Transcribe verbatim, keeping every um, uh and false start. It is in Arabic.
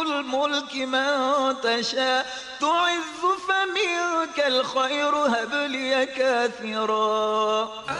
الملك من تشاء تعز فمنك الخير هب لي كاثرا.